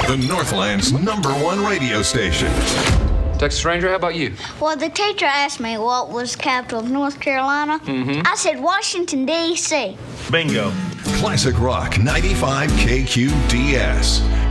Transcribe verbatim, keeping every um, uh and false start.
the Northland's number one radio station. Texas Ranger, how about you? Well, the teacher asked me what was the capital of North Carolina. Mm-hmm. I said Washington, D C Bingo. Classic Rock ninety-five K Q D S.